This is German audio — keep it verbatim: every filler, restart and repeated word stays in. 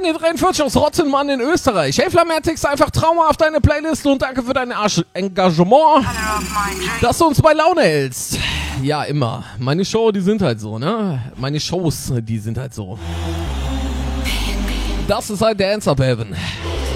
Daniel dreiundvierzig aus Rottenmann in Österreich. Hey Flamertix, einfach Trauma auf deine Playlist und danke für dein Arsch Engagement, dass du uns bei Laune hältst. Ja, immer. Meine Show, die sind halt so, ne? Meine Shows, die sind halt so. Das ist halt Dance Up Heaven.